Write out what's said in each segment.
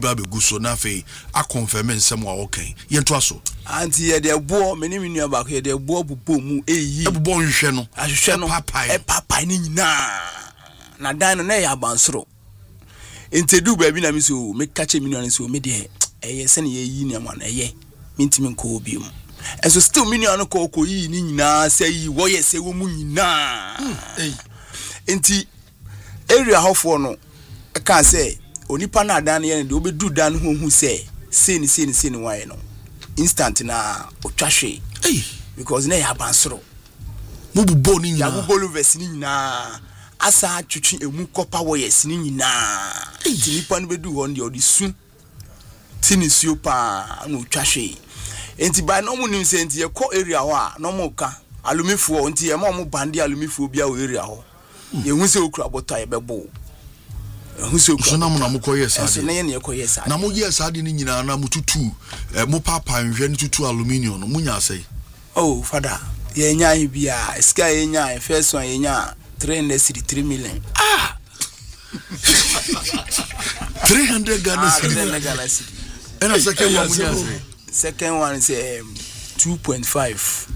ba be gu so na fe a confirm nsem wa wokan ye nto aso anti ye de bo me ni nua ba ko ye de bo bubo mu eyi bubo nhwe no ahwehwe no papa ni nyina na dan no na ya bansoro entedu ba bi na mi so me kache mi nua so me de eye se ne ye yi ne ma na eye mintimi nko obi mu enso still mi nua no ko yi ni nyina se yi wo ye se wo mu nyina enti area hofo no ka say onipa na dan ye de obedu dan ho hu say say ni why no instant na otwahwe because na ya bansoro mu bubo ni nyina ya bubo lovers ni nyina asa twetwe emu kopa wo yes ni nyina enti nipa no bedu ho de odisu tini suo pa na otwahwe enti by no mu nim say enti ye ko area ho a no mu ka alumifo enti ye mo bande alumifo bia wo area ho ye hu say okura botwa ye bebo so na mo na mo koye sade so na ye ne koye sade na mo ye sade ni nyina na mo tutu mo papa nhwe ni tutu aluminium no munya asai oh father ye nya bia ska ye nya first one ye nya 363 million 300 Ghana cedi and a second one munya asai second one is 2.5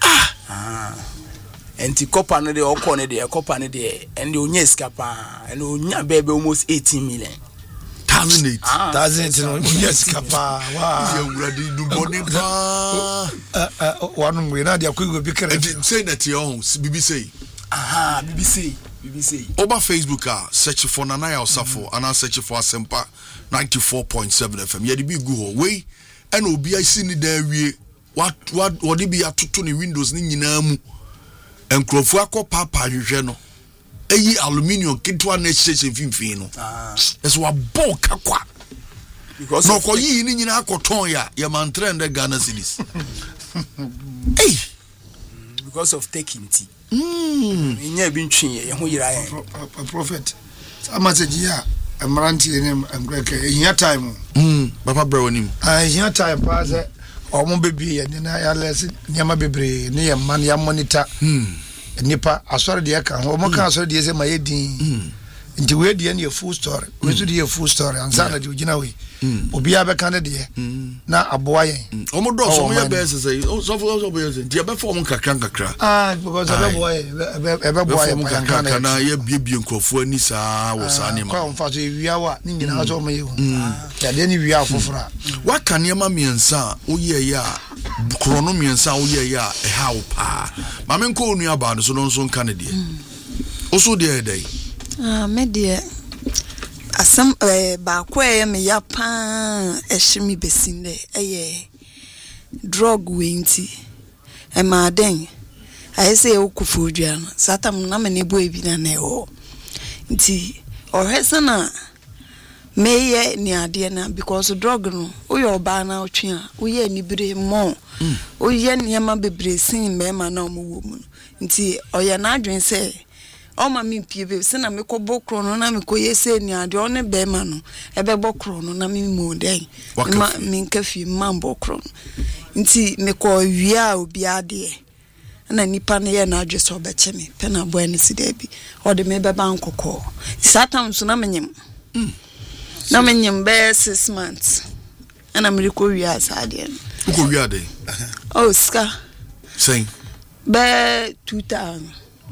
enti copper no de okone de copper no de and onya skapa and onya bebe almost 18 million 1008 no onya skapa wa you ready do body pa one we na dia kwego bi kere say that your BBC BBC over Facebook search for Nanaya Osafo and search for Asempa 94.7 FM ye de bi gu ho we and obi I see ni there we what dey be atoto ni windows ni nyina mu enkrofo akọ papa hwehwe no eyi aluminium kitwa na hyehyɛ finfin no eso wa bon kakwa because no ko yi ni nyina akoton ya man 300 Ghana cedis because of taking tea nya bi ntwe ye ho yira ye prophet amaseji ya amranti ni amgreka ehia time papa bra wonim ehia time pa se omo bebi ye na ya lesi nyama bebre ne ye man ya monitor nipa asore de ka ho mo ka asore de se maye din nti we de ne full story we so de full story ansa na de ugina we obi abeka ne de na aboa yen omo do so mo ya be se so bo ye se de be form kakran because ebe boy ebe kakran na ye bie nkofo ani saa wo saa ne ma kwa mfa so ewia wa ni nyina so mo ye hu ya de ni wia afofora wa kan ye ma miensa o ye ya krono miensa o ye ya e ha wo pa ma men ko onu aba no so no so nka ne de o so de dey me de asam ba kwa ye me ya pa ehimi besinde eye drug wenti e ma den aye se okufu odua no satam na me ne bo ebi na na ho nti ohesa na meye ni ade na because drug no oye oba na otwe a oye anibire mo oye niam bebre sin me ma na omo mu nti oye na adwen se o ma mi pie be se na me ko bokro no na me ko yese ni ade o ne be ma no e be bokro no na me mo den ma mi nkafi ma bokro nti me ko wia obi ade na nipa ne ye na adwe so be cheme pe na boy ne si da bi o de me be ba nkoko satam so na menyem na menyem be 6 months ana me ko wia asade no ko wia de oh ska say be 2000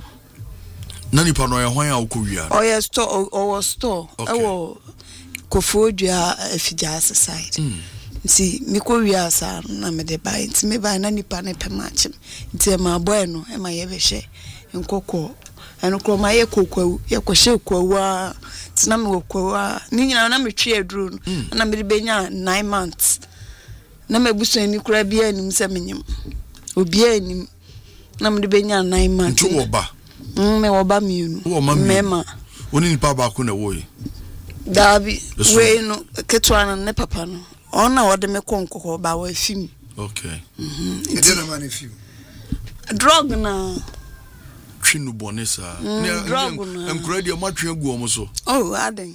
nani pa no ye hwan a ko wia oh yes store ewo kofodua afija society nti me ko wia sa na me de buy nti me buy na nipa ne pemachim nti ma boy no e ma ye be hye nkoko eno ko ma ye kokwa ye ko hye kwawa tina me kwawa ni nyina na me twe aduru no na me de benya 9 months na me buso ni kura bia anim se menyim obi anim na me de benya 9 months nti wo ba me wo ba miunu mema oni nipa ba ko na wo yi dabi we no ketwa na ne papa no ona wode me konkoko ba wa fim okay ede na man fim drug na twinu bonesa ne enkura dia matwe agu omo so oh aden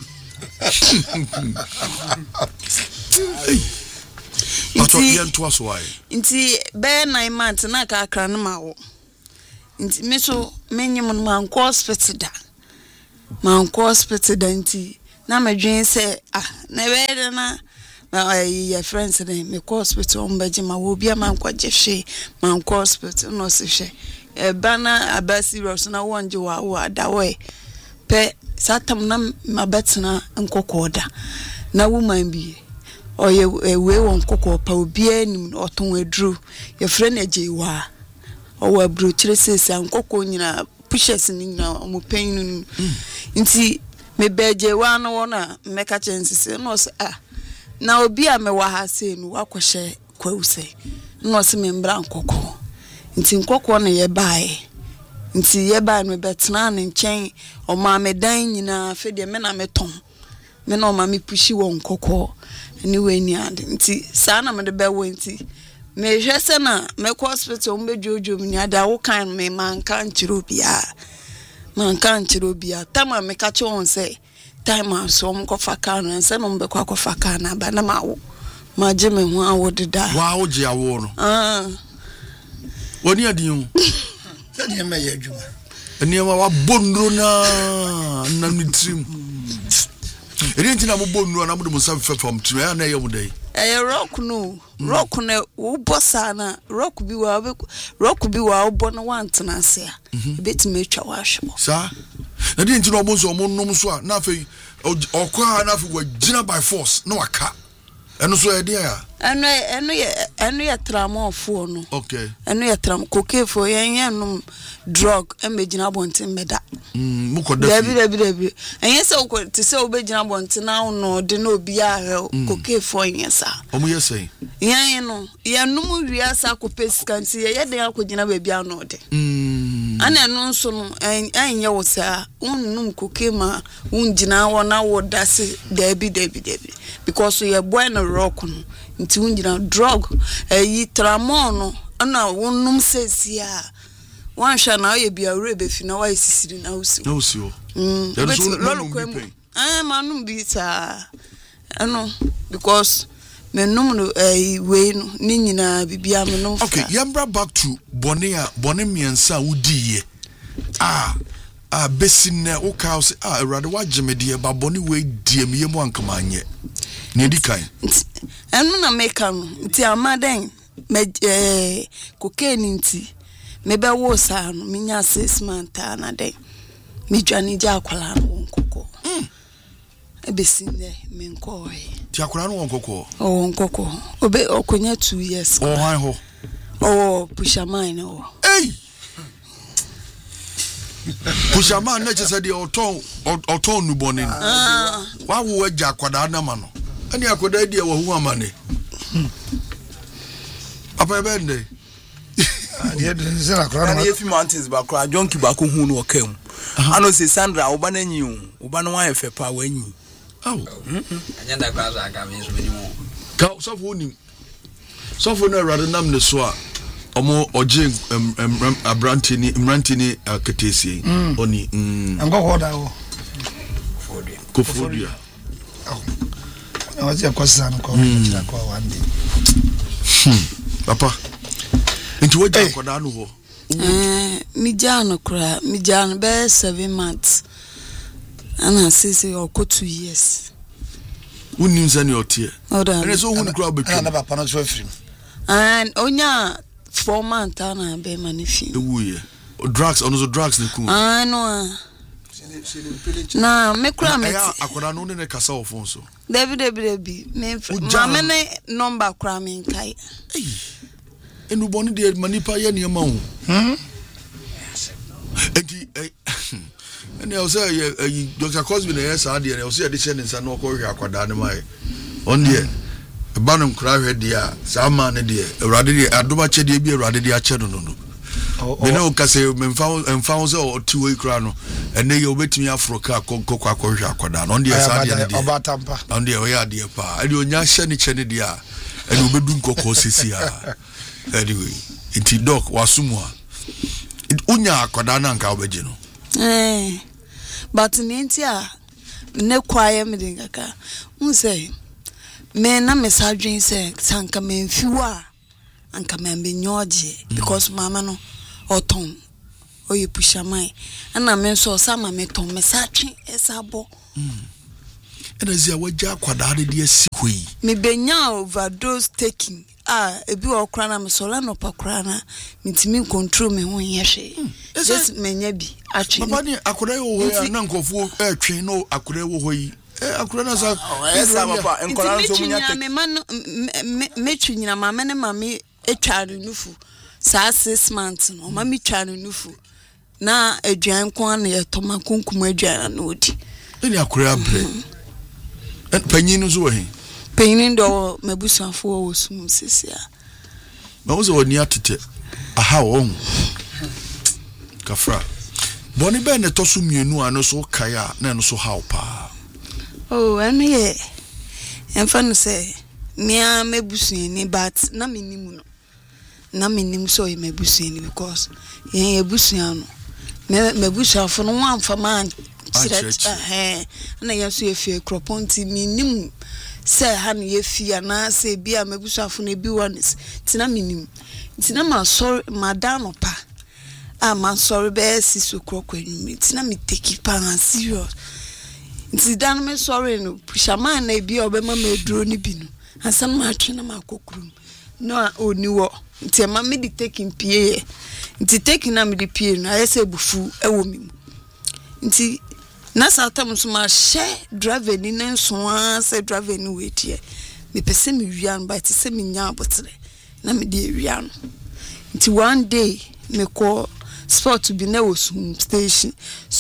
nti be 9 months na ka akra na mawo nti me so menyim no man ko hospital da nti na me dwen say na be na your friends dem me hospital mbaji ma wo bia man kwaje hwe man hospital no se hwe bana aba serious na wonje wa da we pe satam na mabetena nkokoda na woman bi oye we won kokko pa obi anim oton adru your friend ejewa owa abru kire sese nkokko nyina pushes ni nyina omo pen nti me bejewa no wona meka chensese no se na obi a me wa ha se no wakohye kwause no se me mbra nkokko nti nkokko no ye bae nti ye bae no betena ne nchen o ma me dan nyina fe de me na meton me no ma me pushi wo nkokko anyway ni ade nti sa na me de be wo nti me hwese na me hospital mbe jojo me ada wo kan me manka nchiro bia tama me ka che won say time so m ko faka no nse no mbe kwa faka na ba na mawo ma je me ho awo deda wa wo je awo no woni adin se de me ye adwuma eniema wa bondro na nitrim eri ntina mo bondro na mo de mo sa fefam trim na ye mo dai rock no wo bossa na rock bi wa obo no wantena se a betime twa wa hwebo sa na di ntina obo so mo nom so a na afei okwa na afei wa gina by force na waka eno so e dia ya eno ye tramofo no okay eno ye tram kokefo yen num drug emegina bontin meda mukoda debi enye se uko ti se obegina bontin na no de na obi a kokefo yen sa omu ye sei yen no ye num wiasa ko peskanti ye de akogina ba bia no de ana no nso no enye wo sa unnum kokema ungina wona wo dase debi because ye boy no rock no nti ungina drug yi tramon no ana wonnum sesia wansha na ye bia rebe fi na wa sisiri na usi o lolu kwem manum bi ta ano because menum no we no ni nyina bibia menum okay yambra back to bone miensa wudiye besinne o ka se awrade wa gemede ba bone we die me yemu ankamanye na edikan enu na meka no nti amaden me cocaine nti mebe wo sa no minya 6 months na den mi dwane ja akwala no nkoko ebesinne me nko ti akwala no nkoko nkoko obe okonya 2 years han ho pushaman no pushaman na chese de oton nubone wa wo agya akwada na ma no ani akwada dia wa hu amane apa bende dia de se na kra na ye fi mountains ba kra jonki ba ko hu no okam ano se Sandra oba na nyi oba no wa efe pa wa nyi anyanda kwa za ka me so meni mo ka so fo na rade nam ne so a omo oje mrantini akatesi oni ango hoda wo kofodia na waje kwasa no ko kira kwa wande papa nti waje akoda no ho mijano be 7 months ana sisi oko 2 years unim zani otie ene so hu kura betwa na papa no so afrim and onya 4 months ana be manifi ewuye drugs ono so drugs ne ku no na me kura me akoda no ne kasa ofon so debi me mama ne number kura me kai enu boni de manipa ye ne ma hu enti ene o say Dr. Cosby na yes ade ne o say de chene nsa na ko hwe akoda ne mai on de banum kura hwe de a sama ne de awrade de adoma che de bi awrade de a che no me no ka say me mfa so o tiwe kura no ene ye obetimi afroka kokko hwe akoda no on de yes ade ne de obatampa on de o ya de pa ade onya hye ne che ne de a ene obedu nkokko sisi a anyway enti doc wasumwa unya akoda na nka obeje no but nenti a ne kwaye me de kaka unse me na message say sanka me mfiwa anka me nyoje because mama no oton oye pushamai ana me so sama me ton message esabo And as you were jack, what are the sequy? Me benya overdose taking. Ebi okra na me sola no pakra na mitimi control me ho yehwe. Just menya bi atwe. Papa ni akure wo ho na nkofo atwe no akure wo ho yi. Akure na sa esa papa enkola so munya take. Me man me twinyina mama ne mama etwa nufu. Sa 6 months no mama twa nufu. Na aduan ko na ye toma kunkum aduan na odi. Ni akure abre. Panyin no so wo he. Painin do mebusanfo wo sum sisia. Ma wo ze woni atete. Aha wo. Kafra. Boni be ne tosu mienu ano so kaya na no so how pa. Oh, ene enfa no say mia mebusuani but na menimu no. Na menimu so ye mebusuani because ye ebusuan no. Mebusanfo no wan fa man na yeso ye fie kroponti menimu say han ye fia na say bia mebusuafo na bi ones tina minim tina ma sorry madam pa ma sorry be si so krokwanum tina me take pa serious nti dan me sorry no pushaman na bi obema ma duro ni bi no asam ma atwe na makokrum no oni wo nti ma me di taking pie nti taking na me di pie no ayese bufu ewo mi nti na satam so ma share driver ni nso say driver ni wetie me pese me wian but se me nya abotre na me de wian nti one day me call sport bi na osum station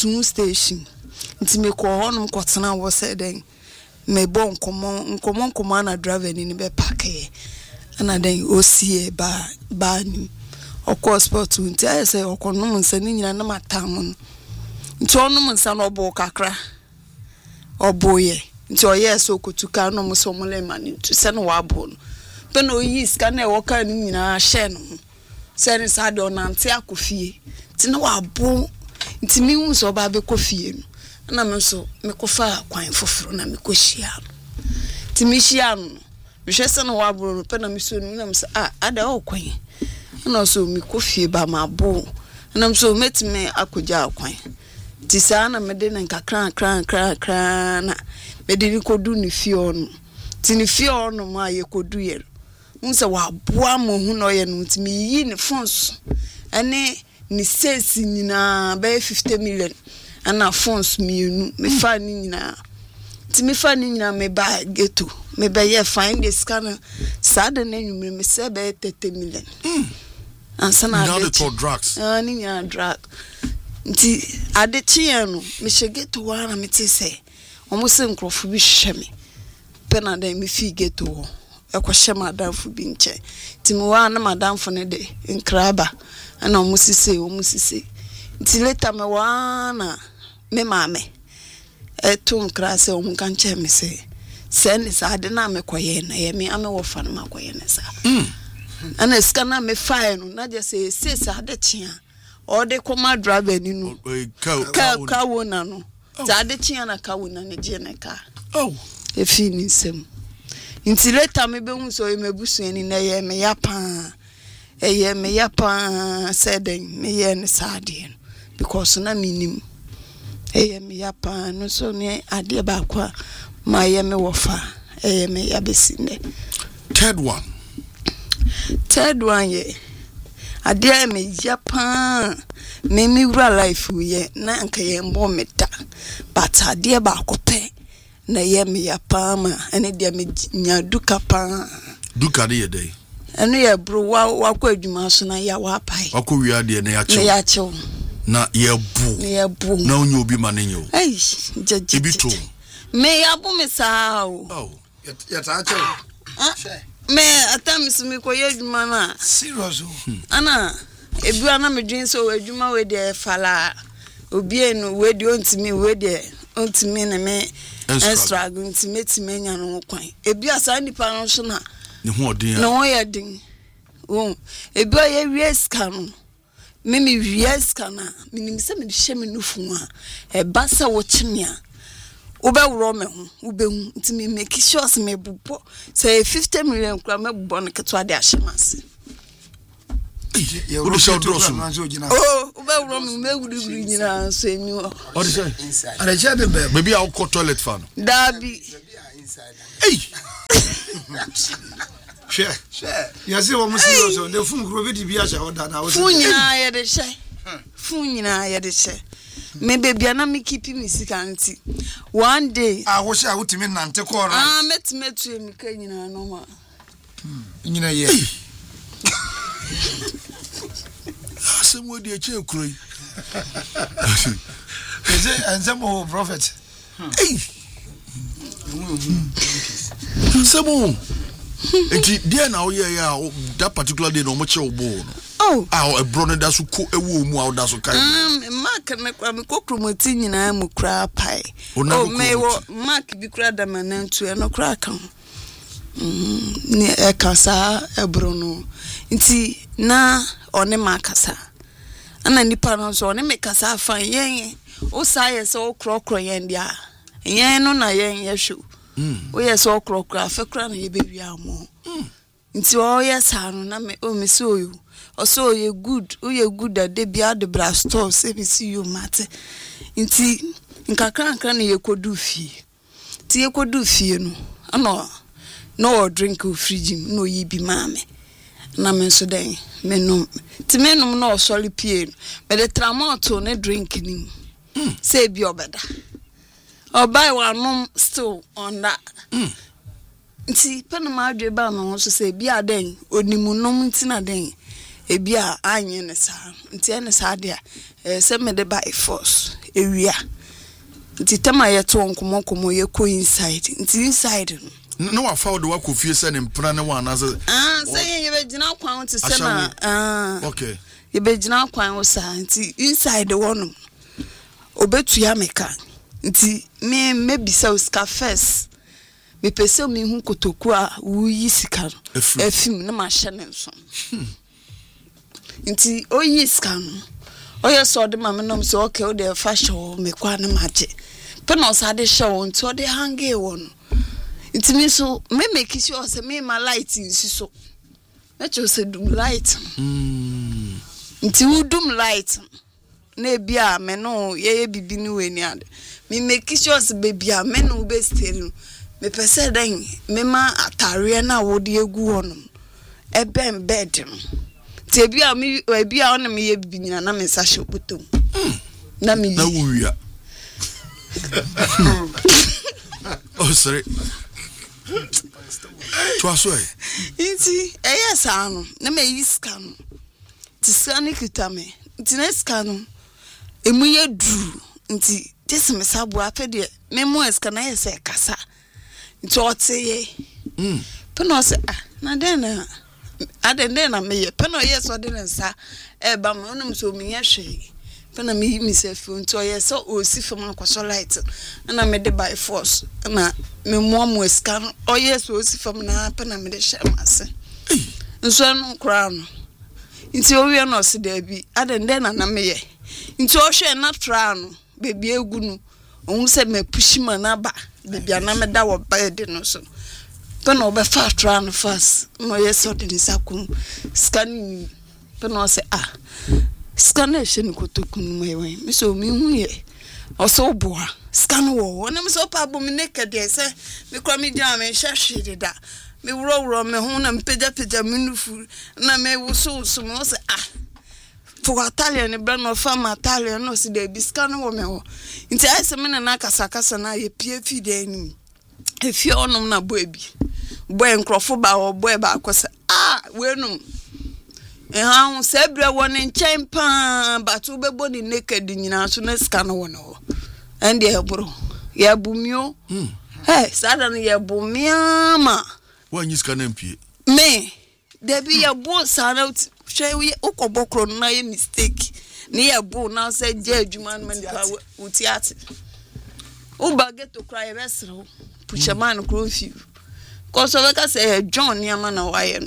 nti me call honum kwotena wo say den me bon komo na driver ni be parke ana den osie ba ni okọ sport nti I say okonum nsa ni nyina na matam nti onum nsa no obo kakra oboye nti oye so kotuka no muso mole mani nti se no wabo no pe no yi ska na e woka ni nyina hye no se ni sa de onante akofie nti no wabo nti mi hu so ba be kofie no na me so me kofa kwan foforo na me kohia nti mi hia no me hwe se no wabo no pe na mi so no na me se ada o kwan na so mi kofie ba ma bo na me so metime akoja kwan ti sana mede na kran na mede ni kodu ni fio no ti ni fio no ma ye kodu ye unse wa boa mo hu no ye no ti mi yi ni fonds ene ni sense nyina be 50 million ana fonds mienu me fa ni nyina ti me fa ni nyina me ba geto me be ye find the scanner sada na nyumre me se be 30 million ansana de to drugs ni nya drug nti adechie no me shegeto wa na me ti se omo se nkrofo bi hye me pe na dan me fi geto ho ekwohye madamfo bi nche ti me wa na madamfo ne de nkraba ana omo sise nti later me wa na me mame etum krase omo kan che me se ni sa de na me koye na ye me ame wo fa na makoye na sa ana skana me fa no na je se sa de chia o de koma driver ni no ka wona no za de chia na ka wona ne je ne ka efi ni nsem nti later me be hu so me busuani na ye me yapa said me ye ne sade because na minim me yapa no so ne ade ba kwa ma ye me wofa me yabesinde third one ye ade me yapa me wura life ye na nka ye mbo meta but ade ba kope na ye me yapa ma ene de me nya duka pa duka de ye dey ene ye bro wa kwa adwuma so na ya wa pai akọ wi ade na ya chew na ye bu na onye obi ma nenyo jeje ibi to me ya bu me sa o ya ta chew me atams me ko ye adwuma na serious ana ebi ana me dwen so adwuma we de fala obi enu we de ontimi na me extra ntimi nya no kwan ebi asa nipa no so na ne ho odin no ye din ebi ye wieska no me wieska na minim se me hye me nufu a e ba se wo chimia wo be wro me ho wo be hu ntimi make sure se me bubo say 50 million kura me bubo no keto ade ahyemase You What is your dross? Oh, about me would agree in saying you. What is it? And I said, Maybe I'll call toilet fan. Darby. Hey! Share. You see what Monsieur on the phone group to be a shower that I was. Funya, I had a shay. Funya, I had a shay. Maybe Bianami keeping me sick auntie. One day I wish I would mean Nante Cora. Met to him, no more. In a year. Some way the chair cry. And some more prophet. Hey! Some dear now, yeah, that particular day, no much of born. Oh, a brother that's who cook a womb out that's okay. Mark and I'm a cockroach in a mukra pie. Oh, may Mark be crowd them and then to no crack. Near a casa, a Bruno. Inti na on a macasa. And then the panels on a make us fine, yang. Oh, science all crockery and ya. Yan on a yang yeshu. We are so crocra for cranny baby more. Into all yes, Hannah, oh, miss you. Also, you're good. Oh, you're good that they be at the brass store. Say, me see you matter. Inti, in Kakran, you could do fee. Tea could do fee, no drink of frigim, no ye be mammy. Namen so day, menum. Timenum no solid pain, but the tramoto ne drinking. Say, be your better. Or buy one mum still on that. See, Panama Jabam also say, be a dang, or nimunum tina dang. Ebia anye ne sa nti ene sa dia se me de by force ewia nti tema ye to nkomo ye ko inside nti inside no wa found the work of fear send impra ne one as say ye be gina kwan to se na okay ye be gina kwan wo sa nti inside the one obetu ya meka nti me bisa uska first me pese me hu kotoku a wu yi sika efim na ma hye ne nso nti oyi scan oye so de mama nom so okay o de fashion me kwa na maje pe no sa de show nti o de hange won nti mi so me make sure say me ma light nsi so na cho se dum light nti u dum light na bia me no ye bibi ni we ni ade me make sure say baby a me no be stay me pese den me ma atare na wo de egu won e ben bed Tebia me bia on me ye binyina na me sa hye potom na me na wuya oh sorry twaso inti eyesa no na me yi scan ti scan kitame inti na scan emu ye dru inti tese me sabo apede me mo scan na yesa kasa inti oteye peno se na den na adende na me ye peno yes ordinance ba me onum so me ye hwe peno me mi se fu nto ye so o si fam akwaso light na me de by force na me mo scan o yes o si fam na peno me de shemase nso no kra no nti o wi no se da bi adende na me ye nti o hwe na tra no bebi egu no o se me pushima na ba bebi ana me da wo bed no so Peno be fast run fast. No yes so de sakum scanning. Peno say scanation ko to kun me me so me hu ye. Oso boa scan wo. Na me so pa bo me naked dey say me kwa me jam me hwehwe da. Me wuro me hu na mpega me nufu na me wo so me say for Italian e brand of farm Italian no si dey scan wo me ho. Nti ai se me na kasa na ye pie fi dey anim. If you onum na boebi boy nkrofo ba wo boy ba akosa wenum hu se bre won nchen pa but wo bebo ni naked nyina so na scan wo no and ye bro ye bumio sada no ye bumiama wan yi scan mpie me there be ye bo sana hwe ukobokro na ye mistake ni ye bo na say je adwuma man pa utiate u bageto cry besro Pushaman Crofi. Cause of like I say, John Yaman or I am.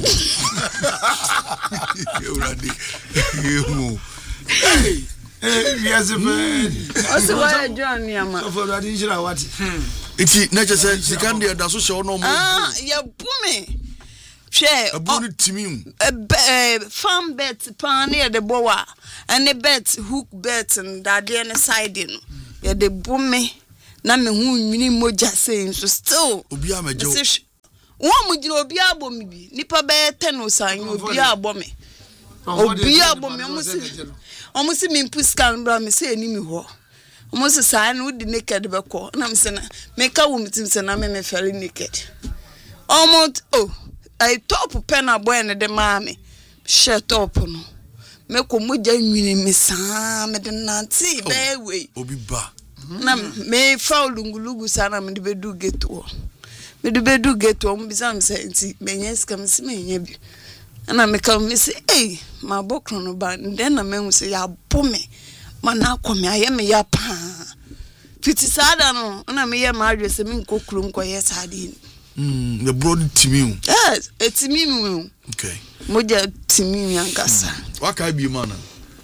Yes, also, why John Yaman? For that, you know what? It's nature says, she can't do that, so no more. Ya booming. hwe abuni timi farm bet pan near the boa and the bet hook bet and that the side no ya de bome na me hu nwini moja say so still obi amajo won mu gina obi abom bi nipa be 10 osan obi abom obi abom omusi me puskan bra me say eni mi ho omusi say na udi naked be ko na me say na me ka wo mitim say na me fere naked almost I top pen a boy and the mammy shut up no me ko moja nwini me sa me de nanti be we obi ba na me fa lungulugu sana me de bedu geto me de bedu geto mo bisa me say nti me yes kam si me nya bi na me ka me say ma bokro no ba den na me hu say ya bome ma na akome aye me ya pa fiti sada no na me ye ma adwese me nkokuru nko ye sade the broad timi yes etimi mu okay moja timi yankasa waka bi mana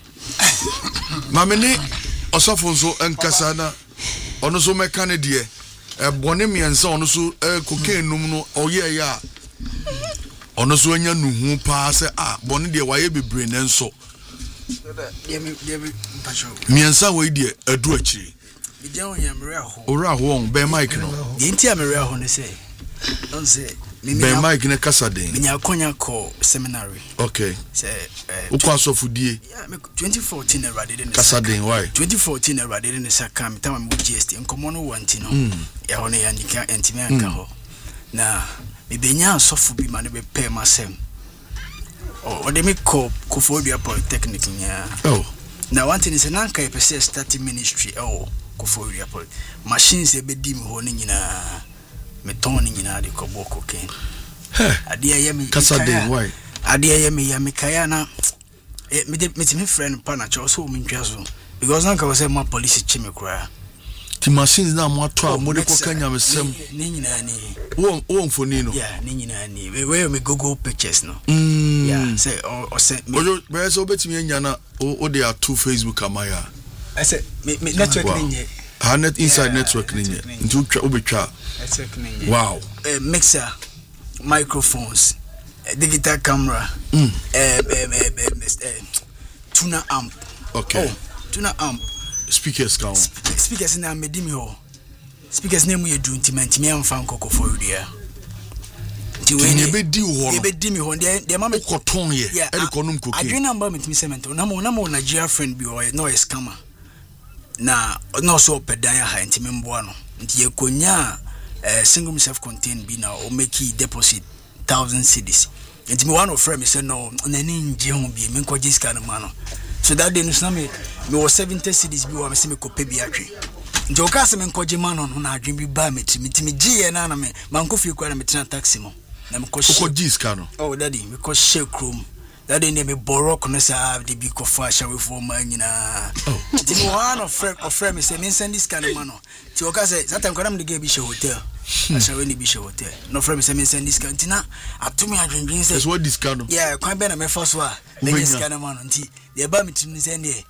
mamene osofo nso enkasa na ono so meka ne de bone miensa ono so cocaine num no oye ya ono so anya nuhu pa se bone de waye bebre ne nso miensa we de adu akiri bidia onyamre aho ora ho be mic no yenti amre aho ne say don't say be mic ne kasa den minya konya ko seminary okay say ukwa sofudie 2014 era did kasa den why 2014 era did ne saka mi tama mu GST enkomo no wanti no ya ho ne ya nika entime anka ho na me benya asofu bi ma ne be pay masem o de me ko Kofodua Polytechnic nya na wanti ni se nanka e pese start ministry Kofodua Poly machines e be di mi ho ne nyina me ton ni nyina de kobo cocaine ade ya me kasa den why ade ya me kaya na me friend pa na cho so me ntwa so because nanka was say my police chime kura ti machines na mo ato a mo de ko kanya mesem ni nyina ni wo mfoni no yeah ni nyina ni we me Google pictures no yeah say or say ojo be so betimi anya na o de ato Facebook amaya I say me network ni nye Hanet inside network ni nye nti utwa obetwa network ni nye wow mixer microphones digital camera tuner amp okay tuner amp speakers count speakers na medimi ho speakers na mu yedu ntimanti me amfa nkoko Kofodua ti we ni be di ho no be di mi ho de ma me koton ye e ko num koke adwen number me cement na mo Nigeria friend bi o no scammer na no so pedan ya ha ntimi mboa no nti yekonya single self contained bi na o make deposit 1000 cedis nti me one of friend me say no na ni nje ho bi me nko jiska no ma no so that day no me was 70 cedis bi wa me se me ko pe bi atwe nti o ka se me nko je ma no na adwen bi ba me timi giye na me manko fie kwa na me tina taxi mo na me ko jiska no oh daddy me ko shake room that day me borok no say the big of fashion we for man nyina ti mo one of friend me say me send this kind of man no ti o ka say that time kwam the game be show hotel asa we ni be show hotel no friend me say me send this kind na atumi adwendwen say that's what this kind of yeah kwan be na me first one this kind of man nti the ba me tim say ne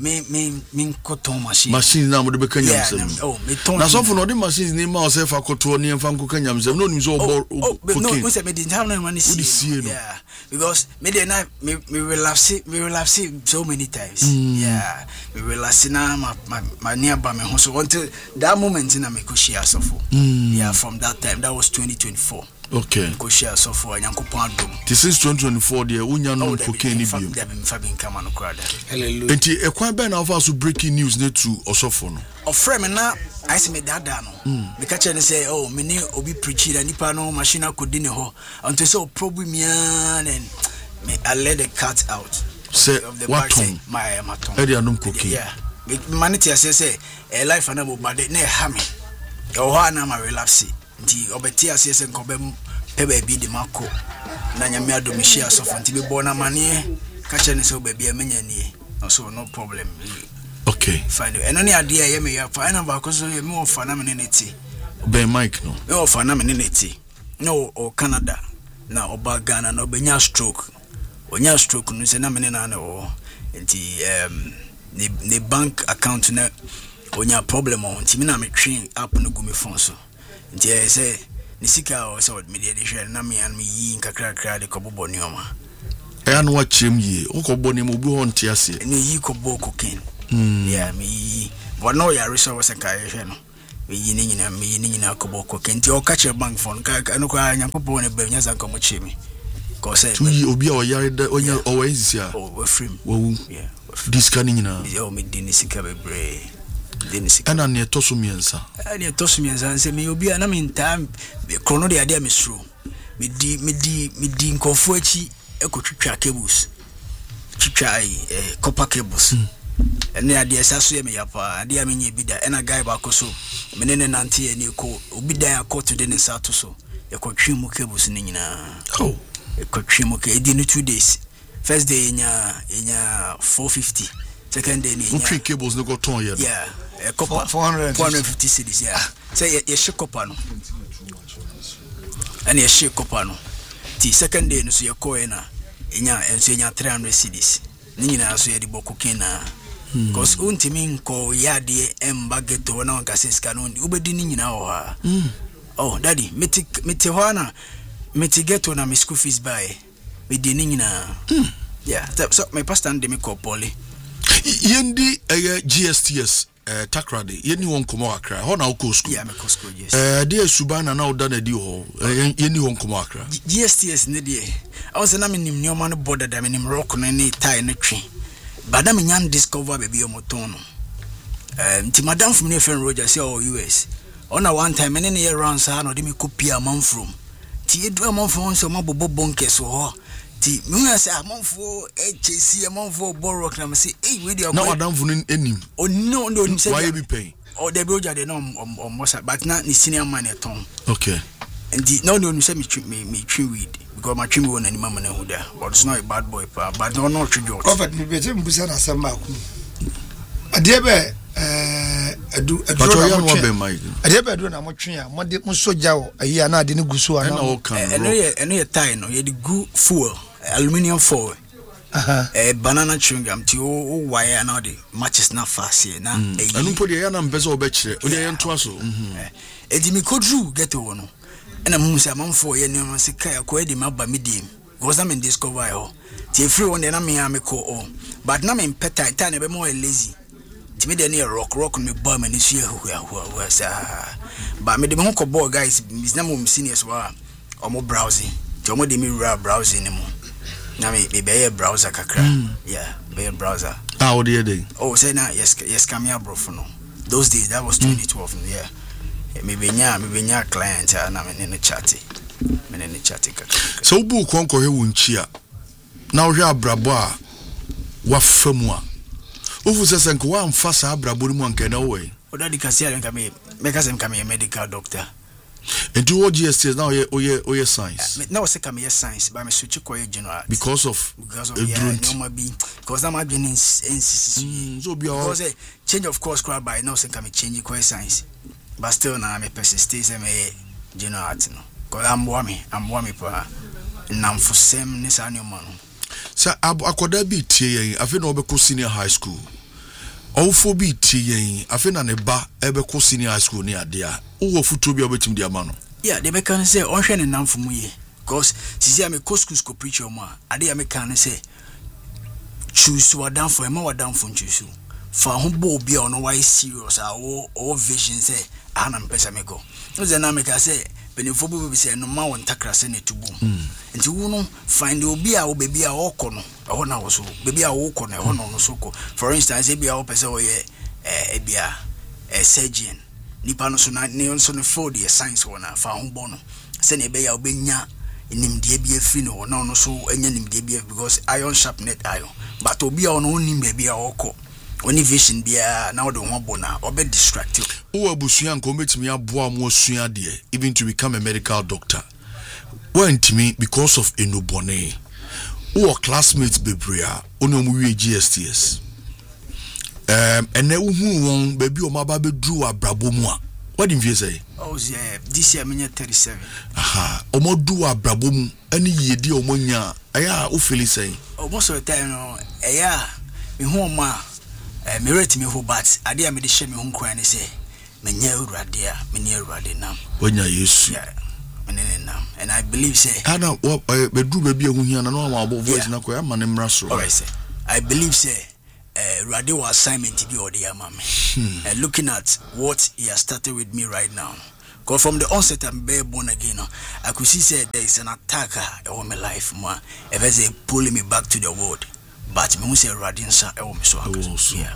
me koton machine na mo de be kanya msem na so for no the machines ni ma o say fa koto ni mfa nko kanya msem no ni so obo no we say me didn't have no money yeah because me dey na me relapse so many times yeah me relapse na my nearby me so until that moment na me ko share sofo yeah from that time that was 2024 okay ko share sofo anyankopon adom since 2024 there unya no cocaine bi fabin kama no kwada hallelujah enti ekwan be na ofa so breaking news ne to osofo no ofre me na I say me dada no me ka che ne say oh me ni obi preacher na nipa no machine akodi ne ho until say problem ya and me I let the cat out say what ton my ton e dey anum cocaine yeah me manity say life na mo bad na ha me o ha na ma relapse nti obeti ase say nko be pebe bi de mako na nyame adomishi asofo nti me bo na mane ka che ne say obabi amenya nie so no problem okay fine and only idea ye me ya fa na ba ko so me ofa na me neti be mic no me ofa na me neti no o Canada na oba Ghana na obenya stroke onya stroke no se na me na na o nti the bank account na onya problem on nti me na me twi app no go me phone so nti say Nisika or so mediation Nami and me yi kakra de kobo nioma. And what chim ye, Oko Bonnie Mubu on Tiasi, And ye kobo cocaine. Yeah, me. But no, ya resource and kaishano. Me yinning and me yinning in a kobo cocaine. To catch a bank phone, no cry and kobo and benyas and come chimney. Cause 2 years obi or yard on your always here. Oh, we're free. Yeah, this canning now. Oh, me Denisika Bebre. And I near Tosumiansa. I near Tosumians and say, me will be an in time. Chrono the idea, Miss True. Me di Confuci, Eco Chicha cables. Chicha copper cables. And the idea Sasu me up, and the Amini Bida, and a guy Bacoso. Menene Nanti and you call Ubida caught to the Satuso. Eco Chimu cables in Nina. Oh. Kochimuke did 2 days. First day in ya 450. Second day in ya cables no go ton yet. Yeah, a copper 450 cities. Yeah, say a shake copper no, and a shake copper no. The second day no so your coina in ya and say ya 300 cities. Nina so ya di bokukena. Cause untimin ko yadi embageto na wankasis kanoni ubedi nina oha. Oh, daddy, mitiwana. Mitigeto na my school fees by me dining na yeah so my pastor and me call Polly yendi GSTS takrade yeni won komo akra ho na uko school yeah me call school yes dey subana na oda na di ho yeni won komo akra GSTS ne dey I was na me nim nioma no border da me nim rock no ne tie no twi bada me nyan discover baby omoton no nti madam from ne friend Roger say US on a one time me ne around sa no dey me copy a man from ti edu amonfo so mabobo bonkes ho ti me say amonfo HC amonfo borok na me say we dey na adamfo enim o no say why be pay o dey be oja dey no mosa but na ni senior man eton okay and no say me twi weed because my twi won anima man hu da but it's not a bad boy pa but no twi jo prophet me be say mbusa na samba ku ade be adu na motwe a mode musoja wo ayi ana ade ne gusu ana eno ye tie no ye de gu fuel aluminium foil banana chewing gum ti o wire na de matches na fast here na enu po de ya na mpese obekire o de ye nto aso edi mi kodru get wo no ena mu se amanfo ye ne se kai ko edi maba medium because I'm in discover ho ti free one na me am ko o but na me peta time be more lazy me dey near rock me bomb and issue who sa but me dey me ko ball guys is na mo seniors wa o mo browsing to mo dey me browsing mo na me be browser kakra yeah be browser o dey oh say na yes come here bro for no those days that was 2012 yeah me be nya client na me ne chat kakra so bu ko he wunchi a na wo hwe abrabo a wa famu a ofu sese nko wa mfa sa abrabori mu anka na wo e odadi kasia nka me kasem ka me medical doctor into what GSTS now oye science now say ka me science but me switch ko general because of normal be because I'm been in so be all because change of course crowd by now say ka me change ko science but still na me persist say me general art no because I'm warm pa nam for sem ni sa no man sa akoda bi tie yen afi na obekọ senior high school ofo bi tie yen afi na ne ba ebekọ senior high school ni ade a wo futu bi obetim di ama no yeah they be can say on hwe ne nam for mu ye because sisi am ko schools ko preach o ma ade am can say choose what down for ma what down for choose fa ho bo bi o no why serious o vision say ana mpesa me go no ze na me ka say benefo bo bi say no ma won takra say ne tubu nti wo no find obi a wo baby a okọ no ho na wo so baby a wo okọ na ho no so ko for instance e bi a wo pese wo ye e bia surgeon nipa no so na ne so no for the science wona fa ho bo no se ne be ya obenya nimdie bi afri no no so enya nimdie bi because iron sharpened iron but obi a no nim baby a okọ oni vision bia na wo de ho bo na obe distract you wo abusua nko metimi aboa mo asua de even to become a medical doctor went me because of enubone wo classmates bebrea oni omu wie GSTS ene uhu won baby o maba bedru abrabo mu a what do you say oh yeah this year me 37 aha omodu abrabo mu ani yedi omonya aya o feel say most of the time no aya me hu ma me rate me ho but ade a me de hye me hu kwan ni say menya urade a me ne urade nam wonya Yesu and I believe say Ana what bedru baby ehu hia na no ma abo voice na ko ya ma ne mra so. Alright say I believe say radio assignment be odi amame. And looking at what he has started with me right now, because from the onset I'm bare born again, I could see say there is an attacker on my life, more if I say pulling me back to the world, but me say radinsa so yeah.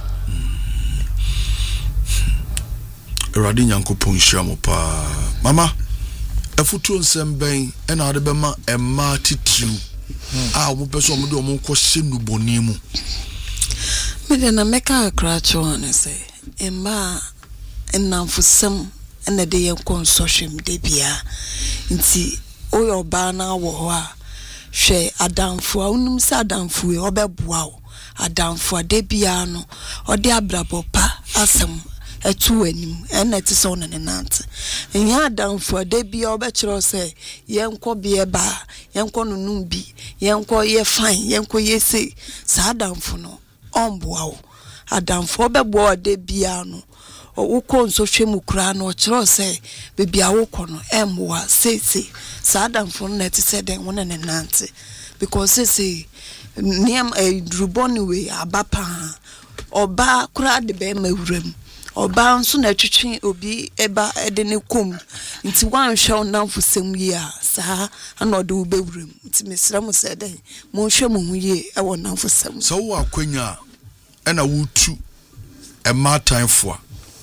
Radin Yankopon Shamo pa mama efutu nsem ben e na ade bema emma titru a wo peso mo de mo ko hyenu boni mu me de na meka akra cho na say emma enamfusem ene de ye consortium de bia nti oyo ba na wo ho a hwe adamfo a unum sa adamfo e obeboa o adamfo de bia no ode abrabo pa asem etu anim ena ti so na nante enya adamfo de bia obekiro say yenko bia ba yenko nunum bi yenko ye fine yenko ye say sa adamfo no omboa o adamfo obeboa de bia no wo konso hwemu kura no kiro say bibia wo kono emboa say sa adamfo na ti say den wona ne nante because say niam druboni we abapa oba kura de be mawuram oba nso na twetwe obi eba ede ne kom nti wan hwe onamfosem yi a saa ana ode ubewuram nti mesra mo se den mo hwe mo huye e wonamfosem so wo akwanya ena wutu e ma time for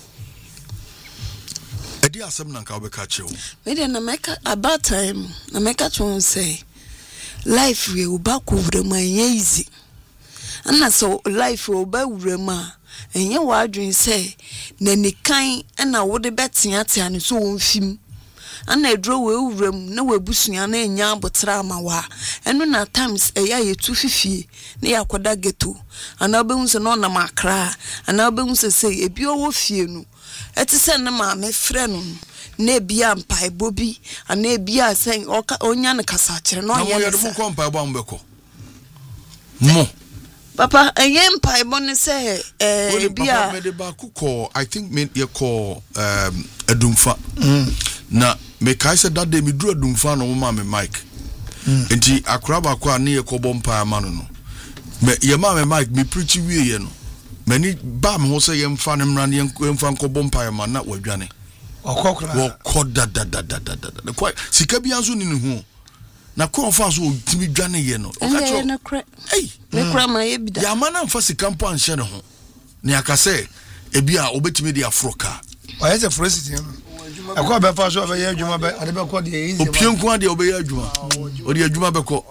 edi asem na nka obeka chewo me de na meka about time na meka to say life we ubako wuram anya easy ana so life oba wuram a enye wadwin say na nikan na wode betiatia ne so wonfim ana edro we wuram na wabusua na enya abotra amawa eno na times eya yetu fifie na yakoda geto ana obehun se no na makra ana obehun se say ebi owo fie nu eti se na ma me frɛ no na bia mpai bobi ana bia say onya ne kasa kire no ye na mo ko mpai bo ambeko mo papa ayem pai bone say bia me de ba kuko I think me ye call adumfa na me kai say that day me dru adumfa no ma me mic enti akra ba kwa na ye ko bompa amano no me ye ma me mic me preach wie ye no mani ba me ho say ye mfa ne mra ne mfa nko bompa amano na wadwane okokra wokoda da kwa sika bia nso ni ne hu na ko fa so timi dwane ye no okacho na kra me kra ma ye bida ya mana mfa sika mpo anhye ne ho ne akase ebi a obetimi de afroka oye se frosity no akwa be fa so be ye adwuma be ade be ko de easy opienku ade obe ye adwuma ode adwuma be ko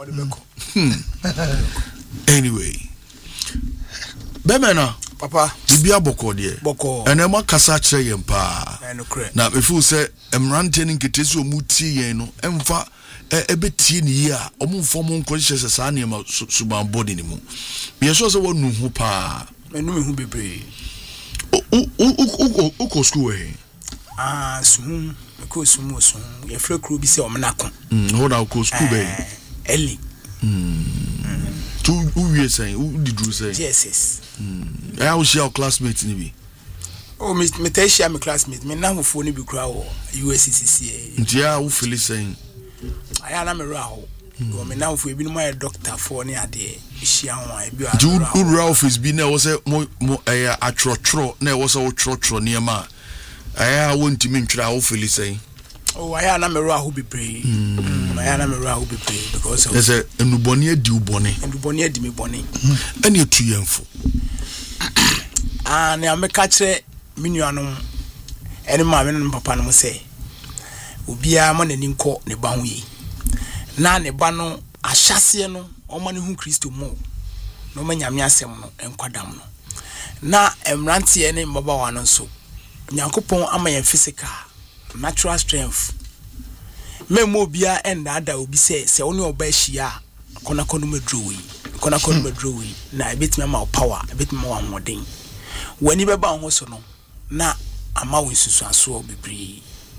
anyway bemena papa bibia boko de boko ene ma kasa kire ye mpa na me fu se emrante ni nketesi o muti ye no emfa ebetie ni ya omumfo mo nkonhye sesa na ma suban body ni mu me so se wonu hu pa enu me hu bebre o school we sum ko sum ye frɛ kro bi se omnako ho na ko school be eli tu uwie say u didru say yes I was your classmate ni bi oh me teshia me classmate me na mfo ni bi kra wo USCCC ntia u feel saying aya na me raho o me na mfo ebi no my doctor for ni ade hia ho a bi do ura office bi na wo say mo atrotro na wo say wo trotro ne ma aya wontimi ntwira wo feel saying oh aya na me raho bebre aya na me raho bebre because there's a enuboni adi uboni enuboni adi me boni ene etu yemfo na ameka kire minuanom ene ma me no papa no say obia mo nani nko ne ba ho yi na ne ba no ahyase no o ma ne hu Kristo mo no ma nyame asem no enkwadam no na emrante ne mbaba wa no so nyankopon ama ye physical natural strength memo obia enda ada obi se woni oba hia kona kono medrowi na ebetime ma power ebetime ma modern wani beba ho so no na ama wo nsusu aso obibri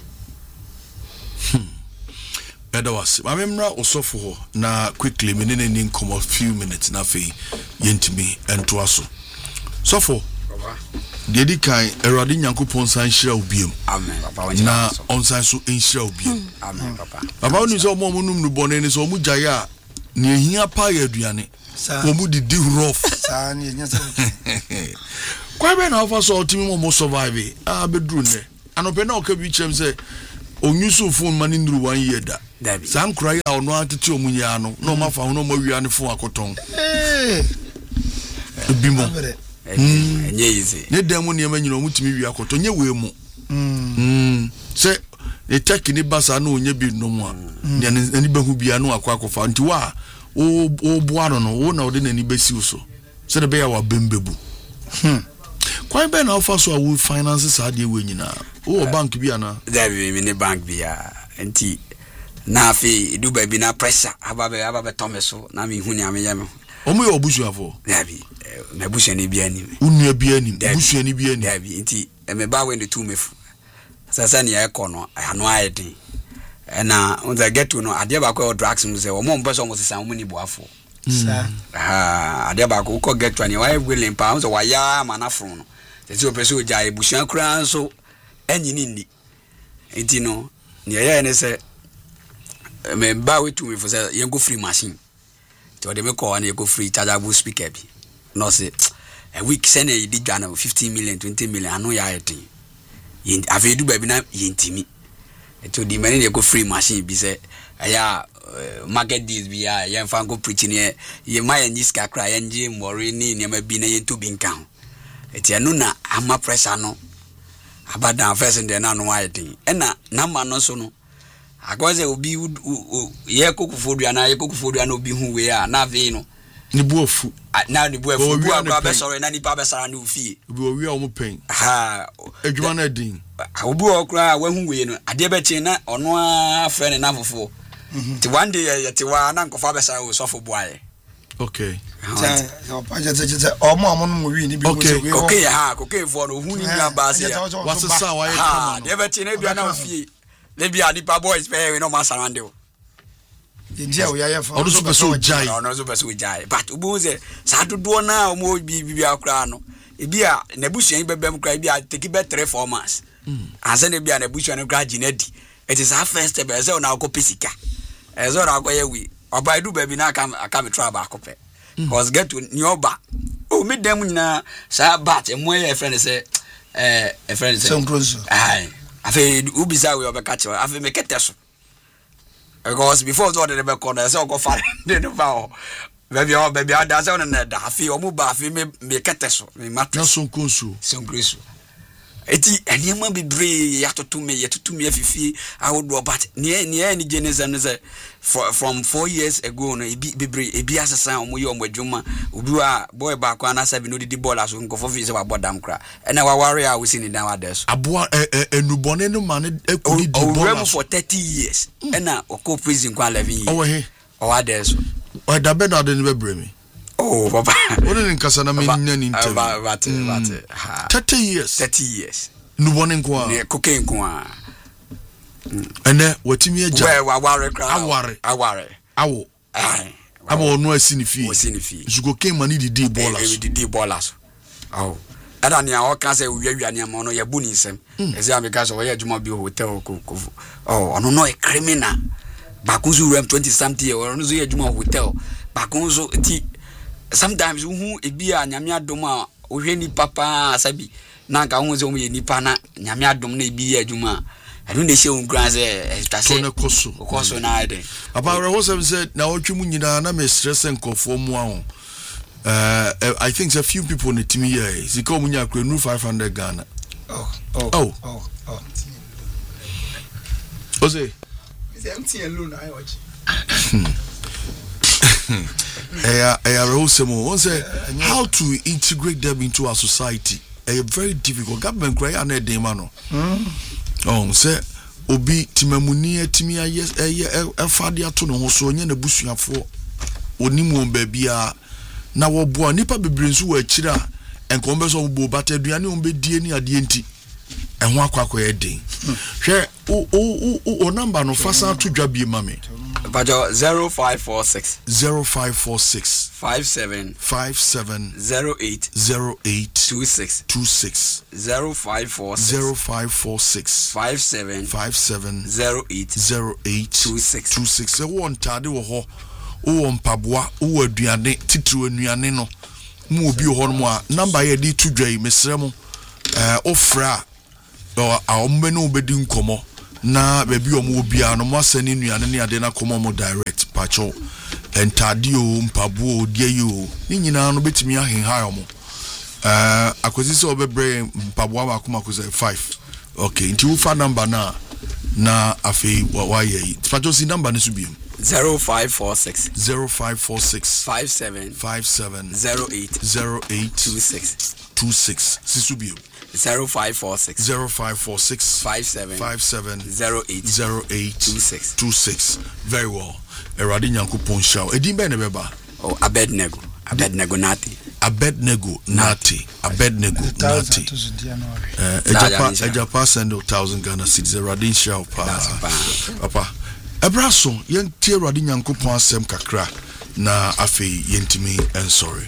Edawas mamemra osofo ho na quickly menene ni nkomo few minutes na fe yentimi ento aso sofo baba Dedi kan Eradi Nyankopon san hyira obiem. Amen papa. Na onsan so enhyira obiem. Amen papa. Papa oni so mo num no bone ni so mo jaya na ehia pa ya aduane. Omu didi rough. Sa ni nya sa. Kwa be na ofa so ultimi mo survive. Bedru ne. Anope na oka bi chem say onyusu phone mani nduru 1 year da. San kra ya ono atete omunya no na o ma fa ho no mo wia ne phone akoton. Bimo. Enye easy. Ne demo ne ma nyina omutimi wi akoton nye we mu. Se e take ni basa na onye bi no mu a. Ne ani behu bia no akwa nti wa o boano no wo na ode na ni besi so. Se de be ya wa bembebu. Kwa be na ofa so a wo finances ade we nyina. O bank bi ana. There be me bank bi a. Nti na afi du ba bi na pressure aba be tomeso na me hu ni ameye me. Omo ye obusuafo. There be na busu ni bi ani. Unua bi ani, busu ni bi ani. There be nti me ba we the two mefu. Sasa ni e kono ano ayedin. Na on the get to no ade ba ko drugs mu se o mo mpeso mo sesa mo ni boafo. Sa. Ade ba ko get to ni wa willing pa so wa ya manafro no. Tete opeso ja ebusuan kura nso anyini ni. Enti no ni ye ne se me ba we to me for say yen go free machine. To de me call na go free chargeable speaker bi. No say a week send e di gana 15 million 20 million anu ya etin. Yen avedu ba bi na yentimi. To the money go free machine be say aya market deals be ya yen fan go preaching here ye my nyiska kra yen je mori ni ne ma bi na yen to bi nkan eti anu na ama pressure no abada first in the na no ayedin ena na ma no so no akoze obi ye kokufodua na ye kokufodua na obi hu we a na ve no ni buofu na ni buofu bu akwa be sorry na ni pa be sara na ofie obi owi a omo pen ha adwuma na din obi okra wa hu we no ade be chi na ono a friend na fofo ti one day yete wa na nkofa be sara o sofo boaye okay So paja omo no wi ni bi go se we okay ha okay for no hu ni bia ba se ya what's sa wa ye ha de be chi na bia na ofie le bia ni pa boys pe we no ma sarande o India we ya fa odo so person jai no so person jai but ubu ze sa dodo na o mo bi akra no e bia na busuan bebem kra bia take be 3-4 months asa na bia na busuan kra gina di it is our first step as na ko pesika as na ko ye wi oba du ba bi na aka me try ba ko pe cause get to nyoba o me dem nyina sa bat e mo ye friend say a friend say some close ai afi ubisa we obeka che afi me keteso because before so the be corner say go far dey no ba baby ada say on na da afi o mu ba afi me keteso me mat na so konsu eti eniema bebre yatoto me afifi awodo but ne ni geneza no say from 4 years ago no bebre ebi asesa omoye omwadwuma obi wa boy ba kwa na 7 no didi ball aso nkofo fi se wa bodam kra ena wa ware a we see ni dan wa des aboa enubone no man ekudi di ball for 30 years ena okọ prison kwa 11 years owo he wa des o da be na de ni bebre mi oh papa what in nkasa na me nya ni ntem what 30 years nubone nko a ne cocaine nko a ene watimi agya wa ware kra aware awo abo no asini fie zuko ken mani didi ballers oh ada ni a ka say wiawia ni am no ye bu ni nsem ezi ameka so ye adwuma bi hotel ko oh ono no e criminal bakunzu rem 20 something or no so ye adwuma hotel bakunzu ti sometimes hu ebi a nyame adom a ohwe ni papa asabi na nka hu ze o ye nipa na nyame adom na ebi ye adwuma anu ne she un grand say tase koso na ide about what some said na otwemu nyina na me stress nkofo mu ahụ I think a few people in the team here is come munya kwenu 500 Ghana Ose is empty alone I watch how to integrate them into our society very difficult government cry na dey man no say obi timamuni atimi aye efade ato no so onye na busuafo onimu babia na wo boa nipa bebre nso wa akira enko mbe so bo bata aduane o be die ni ade enti ɛho akɔ yɛden hwɛ o number no fasa to dwa bie mame Bajo 0546 0546 57 08 26 0546 57 08 26 ɛwɔ ntade wɔ hɔ wɔ mpaboa wɔ aduane titiri anuane no mu obi wɔ hɔ no mu a number yɛ de to dwa yi mesrɛ mo ofra a ɔmo ne obedi nkɔmɔ na baby ɔmo obia no mo asɛne nuane ne ade na kɔmɔ mo direct pacho ntade o mpaboa o die yo ni nyina no betimi ahenha ɔmo akosi sɛ obebre mpaboa ba kuma akosi 5 okay nti wo fa number na afei wa ye pacho si number ne so bi 0546 57 08 26 sisubio 0546 57 08 26 very well erade nyankopon shaw edin be ne beba Abednego Nati Ejapa send 1,000 Ghana cedis erade shaw papa ebraso yentie erade nyankopon asem kakra na afei yentimi ensori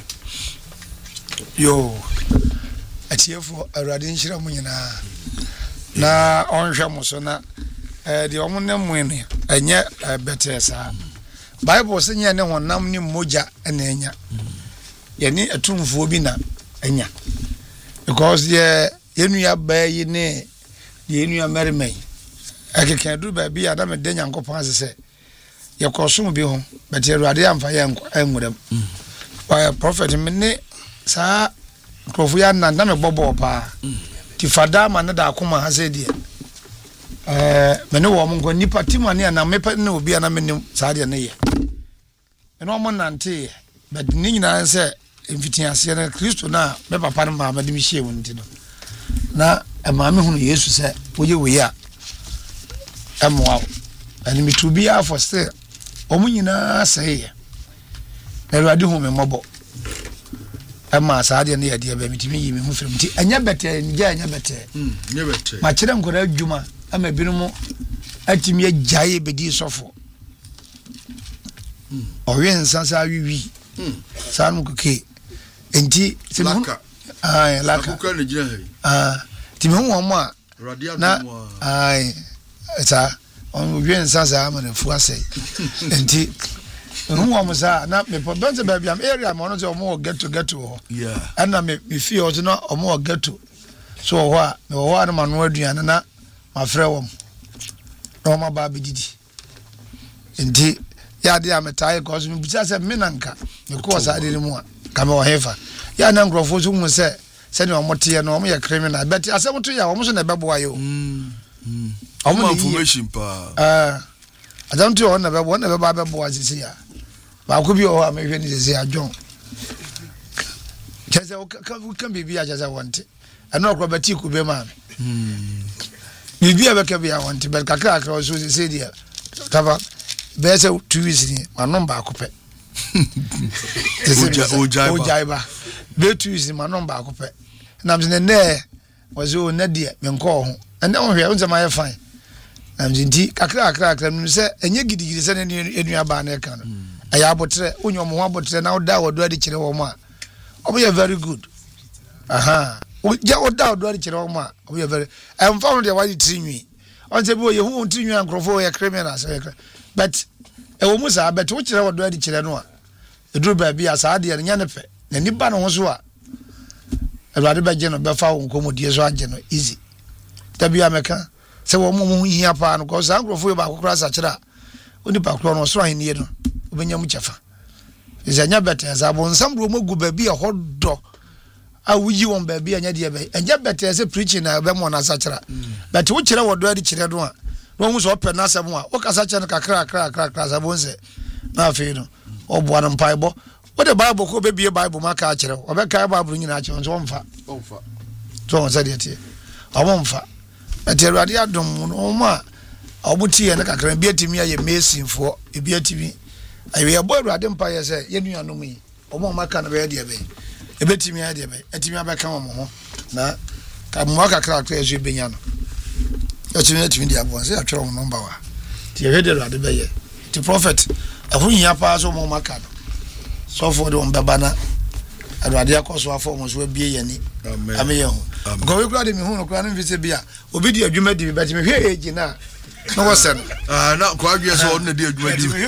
yo atiefo awurade nhyira mu nyina na onhwe mo so na de omo ne mu ne enye betesa bible se nye ne honam ni moja na enya ye ni atumfuo bi na enya because yenua bayi ne yenua mermai akeka du ba bi adam de nyankopon asese ye kosom bi ho but awurade amfa ye enwuram by prophet me ne sa Profu ya na me bobo pa ti fada ma na da akoma ha se de me ne wo mo ngo nipa timane na me pa ne obi na me ne sa de ne ye eno mo nante but ni nyina se mfitin ase na Kristo na me papa ne ma de mi hie won ti no na e ma me hunu Yesu se woye we ya emwa ani mi to be for still omo nyina se ye na Awurade hu me mobo ama saade ne yade ba mitimi yi me hu firim ti anya bete nja anya bete ma kire nkora adwuma ama binumu atimi ajaye bedi sofo owe nsansa wiwi sanu kuke enti laka laka ne gina he timi hu wo ma radia na on we nsansa ama ne fu asai enti who was na me ponse baby am area mo no so mo get to yeah and na me feel so no mo get to so ho a me ho a na manu aduane na ma frɛ wom no ma ba bididi enti ya de am tai cause me buta se me nanka me ko sa de mu a ka me wo hefa ya na nkrofo so mu se ne omote no mo ye criminal but asem to ya wo so na bebo ayo omo information pa adam to on na bebo asisi ya ba ko bi o ha me hwe ni se adwon cheze o kan bibi a cheze wonte ana okro bati ku be ma me bibi a be ka bi a wonte be kakra akra so se dia tava be se 2 weeks ni ma number akope ojaiba be 2 weeks ma number akope na mze ne wazo na dia me nko ho ene o hwe o nzema ye fine na mze ndi kakra no se enye gidigidi se ne enua ba na ka no aya abotre onyo mo abotre na oda wodo adi kire wo ma obo very good aha ja oda wodo adi kire wo ma obo very em fa no de wadi trinwi on se bo ye hu trinwi ankrofo ye criminal so but e wo musa but wo kire wodo adi kire no a eduru ba bia sa de nya ne pe na ni ba no ho so a Awurade ba je no be fa wo nkomodie so age no easy tabi ameka se wo mo hia pa no ko sa ankrofo ba kokora sa kire a oni pa kro no so ahenie no obenya mu chefa izanya bete za bo nsambro mogu ba bia hodo a wuyi won ba bia nya de ba enya bete se preaching na be mo na sa kire but wo kire wodo adi kire do a no hu so ope na asem a wo kasa kire no kakra za bo nse na afi no obo an mpaibo wo de bible ko be bia bible maka kire wo be kai bible nyina kire so mfa so on said it o mfa but Awurade adom no ma obuti ye na kakra bia timi aye mesinfo bia timi aye bo Awurade mpa ye se ye nuanom yi o mo maka na be de be ebetimi ade be etimi abeka mo ho na ka mo ka kra kra ezu benya no etimi dia bon say atwere mo number wa ti ye de Awurade be ye ti prophet afu hia pa so mo maka no so for de on baba na Awurade akoso afọ mo so abie ye ni amen ye ho go we kra de mi hu no kra no mfise bia obi di adwuma di be ti me hwe age na no was sen na ko adwe so on di adwuma di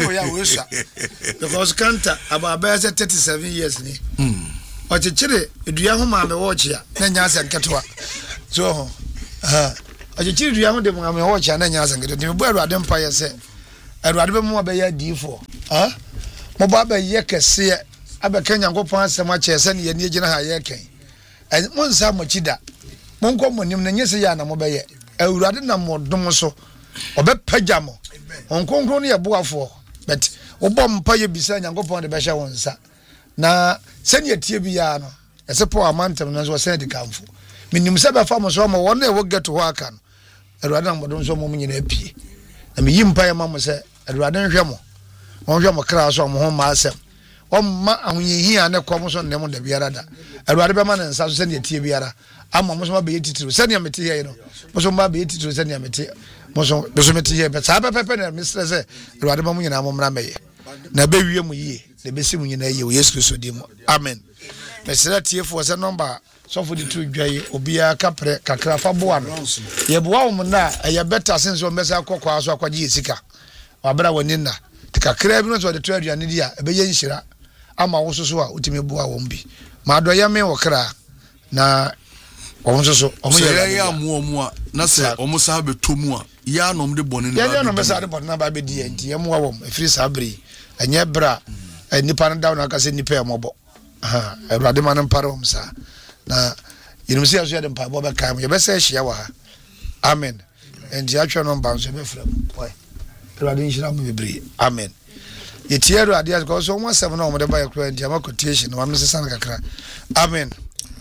because Kanta about 37 years ni ochechire edua ho ma me wochia na nya ase nketewa so ho ochechire edua ho de ma me wochia na nya ase nketewa me bu Awurade mpa ye se Awurade be mo ba ye D4 mo ba ba ye kese abeka Nyankopon asem a che se ne ye ne gina ha ye ken mo nsa mo chida mo nko mo nim na nyese ya na mo be ye Awurade na mo dom so obepagya mo onkonkron ne ye boafo but obo mpa ye bisa Nyankopon de be hye won nsa na sene atie bia no ese po amantem na so sene de kamfo minim se be fa mo so mo won na wo get ho aka no Awurade na mo dom so mo nyina apie na me yimpa ye ma mo se Awurade nhwe mo won hwe mo kra so mo ho ma asem o ma ahonyehia ne kom so nem da biara da Awurade be ma na nsa so sene atie biara ama mo so ma be yetitiro sene mete ye no mo so ma be yetitiro sene mete mo so be so mete ye be sa pepe na mistre se Awurade ma mo nyina mo mra meye na be wie mu yie na be simu nyina ye wo Yesu Kristo di mo amen mesra tiefo se number so for the two dwai obia kapre kakra fa boa no ye boa wo na ye better sense o mesa akokwa so akwaje yesika wabra woni na te kakra bi no so de to aduane di a be ye nhira ama wo soso a utimi boa wo mbi ma do ye me wo kra na wo soso o mo ye ya mu a na se o mo sa be to mu a ya no mde bone ne ba ya no mesa de bone na ba be di enti ye mo wa wo efiri sa bri enye bra nipa na down aka se nipa emobo Awurade ma no pare omsa na yinumsi aso ya de mpa bo be kai mo ye be se hia wa ha amen endi atwa no mba so be fra boy Awurade nhira mo bebre amen ye tie Awurade as go so 17 na mo de ba ye kro endi ama quotation wa mse na kakra amen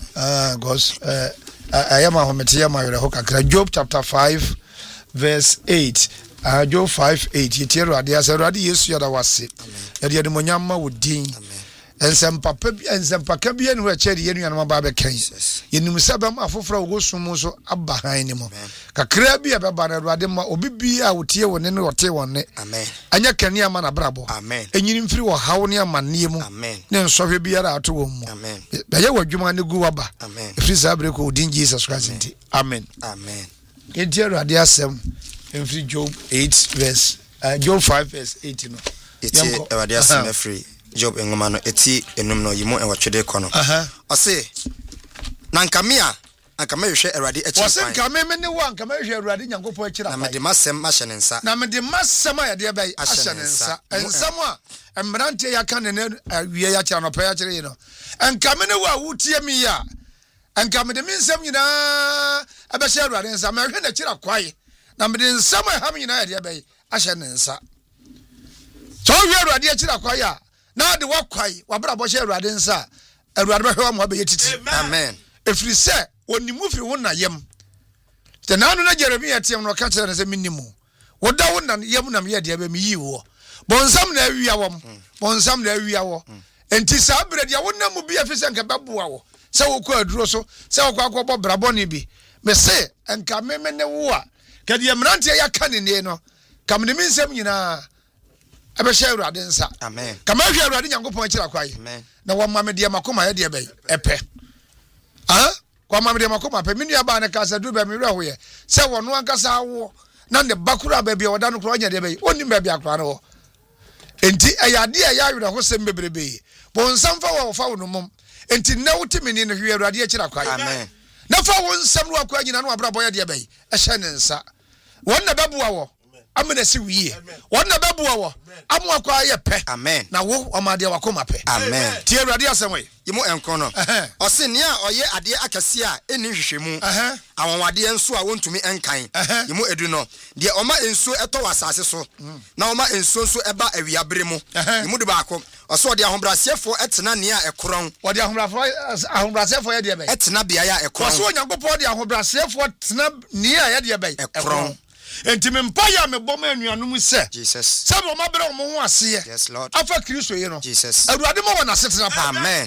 goes ayama ho mete ya ma yere ho kakra Job chapter 5 verse 8 Job 5:8 ye tie Awurade as Awurade Yesu ya da wase ye de monyamma wodin ensem paka bia ne wa cheri yenu anama ba be kan yenum sabam afofra wo sum so abahan ni mo kakra bia be ba na Awurade ma obibia wotie woni ne wote woni amen anya kani ama na brabo amen enyini mfiri wo hawo ne amane mu amen ne nsohwe bia ato wo mu amen be ye wadwuma ne gu waba amen efiri sabre ko odin Jesus Christ nti amen amen ye tie Awurade asem emfiri Job 8 verse Job 5 verse 8 no eti Awurade asem efiri Job engoma no eti enum no yimo enwatwede ko no ose na nkamia hwehwe Awurade akira ose nkame me ne wa nkame hwehwe Awurade Nyankopon akira na mede masem mahye ne nsa na mede masem a yade bai ahye ne nsa ensam a emrante ya kan ne awie ya kira no pa ya kire yi no nkame ne wa wutie mi ya nkame de mi nsam nyina abehye Awurade nsa ma hwehwe na kira kwai na mede nsam a ham nyina yade bai ahye ne nsa so hwehwe Awurade akira kwai a na de wakwai wabra bo hye Awurade nsa Awurade be hwa mo abe yetiti amen efiri se onimu firi wona yem te nanu na Jeremia tiem no ka kire ne se minimu woda wona yem na me ye de be mi yiwo bonsam na awia wom bonsam na awia wo enti sa brede ya wona mu bi afise nka beboa wo se wo ko aduro so se wo ko akobọ braboni bi me se enka meme ne wo a kede emrante ya kanene no kamne mi nsem nyina abehye Awurade nsa amen kama hwe Awurade Nyankopon akira kwai amen na wo mame de makoma ye de bai epe kwa mame de makoma pe minu aba ne kasa du ba mi hwe hoye se wo no ankasa wo na ne bakura ba bia woda no kro nya de bai oni ba bia kra no enti ayade ya yawira ho sem bebrebe bo nsam fa wo fa wo no mom enti na wotimi ni hwe Awurade akira kwai amen na fa wo nsam no akwa nyina no abra boye de bai ehye ne nsa won na beboa wo amena si wiye won na beboa wo amu akwa ye pe amen na wo amade wakoma pe amen tie Awurade asemwe yimo enko no ose ne a oye ade akase a eni hwehwemu awonwade enso a wontumi enkan yimo edu no de oma enso eto wasase so na oma enso so eba awiabre mu yimo de baako ose ode ahobrasefo etena ne a ekron ode ahobrasefo ye de be etena bia ya ekron ose onyankopon de ahobrasefo tena ne a ye de be ekron enti me mpa ya me bom anuanum se Jesus sabo mabere mo ho ase yes Lord afa Kristo ye no Jesus Awurade mo wona setena pa amen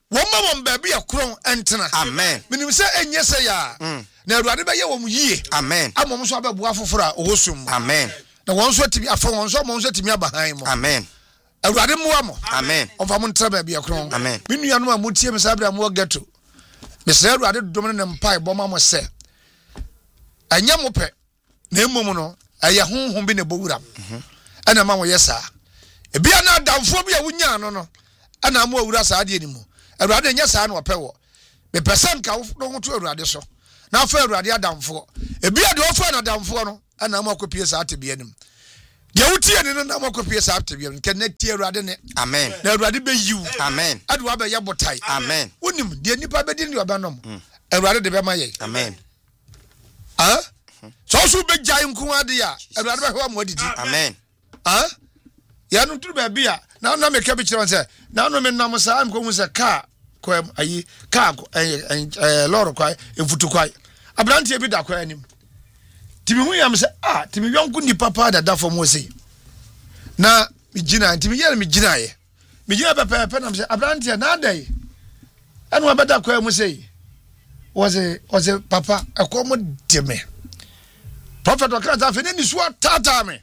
Woma won baby akron entena. Amen. Minim se enye se ya. Na Awurade be ye wom yie. Amen. Amom so abebu afoforo a owosum. Amen. Na won so timi afo won so timi abahan mo. Amen. Awurade mo mo. Amen. Ofa mo ntra baby akron. Amen. Me nuanu a motie me sabra mo geto. Me se Awurade dom ne mpai boma mo se. Anya mo pe. Na emom no aye honhom bi ne bowuram. Ana ma wo yesa. Ebia na damfo bi a wunya no. Ana mo awura saa de ni mu. Awurade nya saa na opɛ wo. Me person ka wo no to Awurade so. Na fa Awurade adamfo. Ebia de ofa na adamfo no. Ana mo akopie saa te bia nim. De wutie ne no na mo akopie saa te bia. Ken na tie Awurade ne. Amen. Na Awurade be yiw. Amen. Ade wa be ye botai. Amen. Wonim de nipa be di ne obanom. Awurade de be ma ye. Amen. Ah? So be jai nku ade ya. Awurade be ho amodidi. Amen. Ah? Ya no turu ba bia na me ka bi kire say na no me nam sa am ko mu say car ko ayi car loro kwai enfutu kwai abrante bi da kwai anim timi hu yam say timi yonku ni papa da fo mo say na mi gina timi ye mi gina ye mi gina pepe na me say abrante na dai anu abeda kwai mu say was papa akomo de me prophet okra fe ni so tata me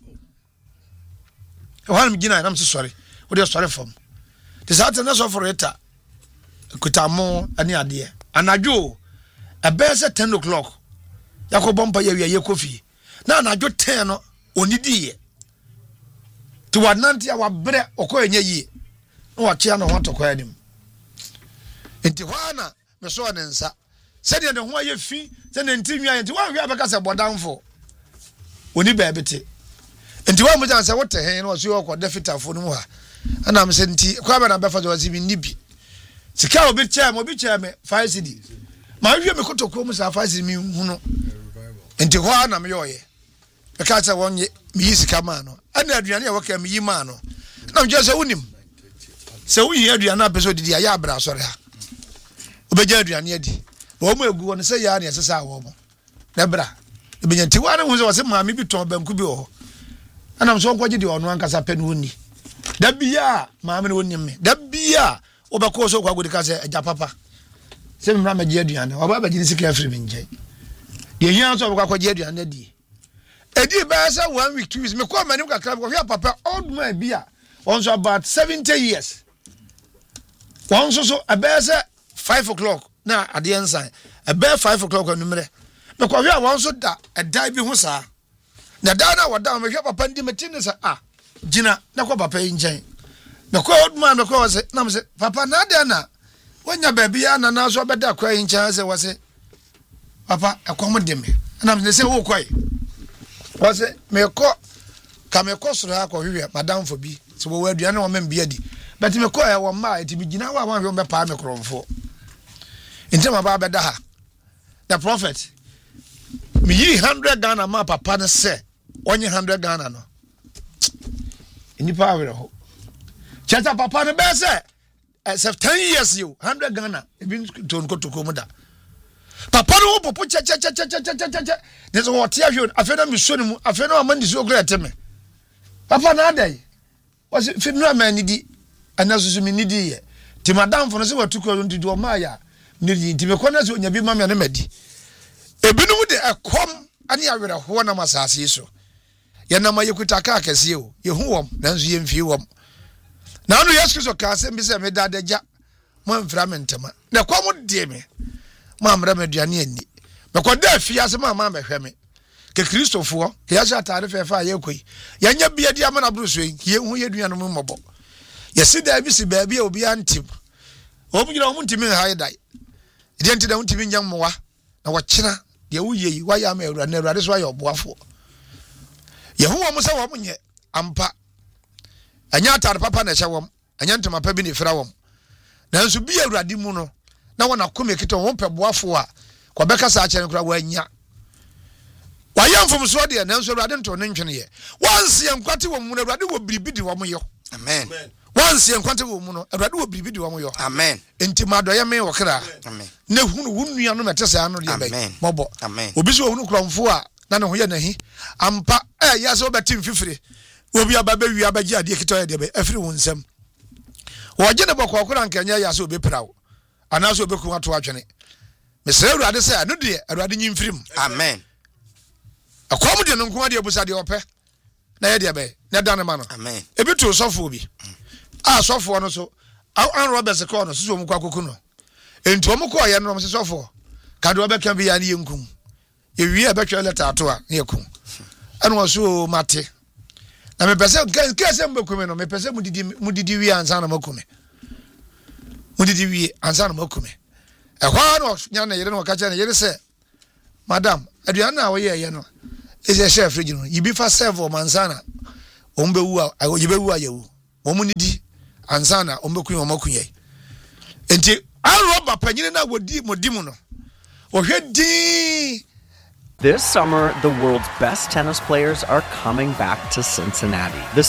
One beginner, I'm so sorry. What are you sorry for? The Saturday so for it. Kutamo, any idea. And I do a best at 10 o'clock. Yako bumper ye coffee. Now I do 10 only dear. To what nanti our bread or coin ye. No, I can't want to acquire him. In Tijuana, my son and sir. Said you know why you fee, then in Timia into one we have a cast about down for. When you baby. Nti wa mo janse wote hen no so yoko defita fo no mu ha ana me se nti kwa ba na befa jo wasi bi nibi sika obi che me 5 cedi ma hwe me kotoko mu sa 5 cedi mi hu no nti ho na me yoye e ka cha wonye mi yi sika ma no ana aduane e woka mi yi ma no na me jese unim se wuyi aduane apeso didi ya abra sore ha obeja aduane adi wo mo egu won se ya na esesa wo mo na bra e be nti wa na hu se wase ma mi bi ton banku bi wo ana mso nkwaje di onu ankasa pe no ni da bia maame no nim me da bia obako so kwagodi ka se eja papa se mra ma je aduane oba ba gini sika afiri me nje de hia so obako je aduane di edi ba sa 1 week 2 weeks me ko manim kakra ko hia papa old man bia on so about 70 years on so abese 5 o'clock na ade ensan abe 5 o'clock anumre me ko hia won so da edai bi ho saa na dana wada me hwe papa ndi metine sa gina na ko papa nchen na ko old man na ko se na me se papa na dana wonya baby ya na so beda kwa nchen se wose papa akomo de me na me se wo koi wose me ko ka me ko soro akọ hwe madam fo bi se wo aduane wo mem bia di but me ko e wo ma eti bi gina wa hwe be pa me kromfo ntem aba beda ha the prophet me yi 100 Ghana ma papa ne se onye 100 Ghana no enipa awere ho cheta papa ne be se 10 years you 100 Ghana ebi ton kotoko mu da papa no popo che there's what here you afena mi so ne mu afena amandi so okra teme papa na dai was finu amani di anaso mi nidi ye ti madam fo no se watuko ndi o ma ya nidi ti me kona so nya bi ma me na madi ebinum de ekom ani awere ho na masase so ye na mayekuta ka akese o ye hu wom nanso ye mfie wom na no Yesu Kristo ka se mbise me dadeja mo mfra mentema na kom de me mo amra meduane ani me ko da afia se ma mehwe me ke Kristofo ke ya sha tare fefa ye koi ye nya bia dia mana bru so ye hu ye duane mo mbobo ye si da bi si ba bia obi antim obi gira mo ntimi ha dai de ntida ntimi nyam mowa na wachina ye wuye wa ya ma ewura na ewura so ya oboafo ye hu wom se wom nye ampa anya tar papa na hye wom anya ntoma pa bi ne fra wom nanso bi ewurade mu no na wona kome kito won pe boafo a ko beka sa akere kura wa anya wa yamfom so de nanso ewurade nto ne ntwene ye wanse enkwate wom mu na ewurade wo biribidi wom yo amen wanse enkwate wom mu no ewurade wo biribidi wom yo amen enti madoye me wokra amen na hunu wunua no metese ano de be mobo obi so hunu kromfo a na ne ho ye nahi ampa ya so betim fifire obi ababa wi abaji ade kito ye de be afiri wonsam wo je ne bokọ okura nkanya ya so obi prawo anaso obekum ato atwene mesrɛ awurade sɛ no de awurade nyimfirim amen akwam de no nko ade abusa de opɛ na yɛ de bɛ na da ne ma no amen ebi to sɔfo bi a sɔfo no so an Roberts call no so mu kwa koku no enti omu ko ye no sɔfo ka de obɛka bi ya ne yenkum ye wie ebɛtwa letter ato a ne yekum ɛno wɔ so mate na me pese kese mbekum no me pese mudidi wie ansa na makum mudidi wie ansa na makum ɛhwa no nya na yere no ka cha na yere sɛ madam aduan na wo ye no ese chef fridge no yibi fa serve o mansana ombewu a yibewu a yewu omunidi ansana ombeku omakunye enti aroba panyine na wodi modimu no ohwedi. This summer, the world's best tennis players are coming back to Cincinnati. The